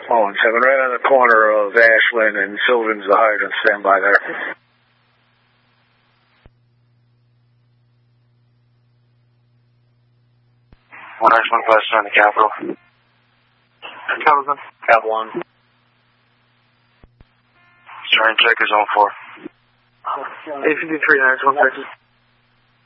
Oh, 7, right on the corner of Ashland and Sylvan's the hydrant. Stand by there. One X1 question on the Capitol. Capitol 1. Starting check is on 4. 853 X1 Texas.